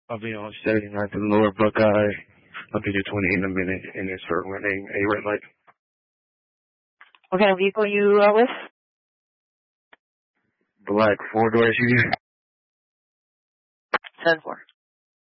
I'll be on 79th and Lower Buckeye. I'll be to 20 in a minute, and it's for running a red light. What kind of vehicle are you with? Black 4-door SUV. 10-4.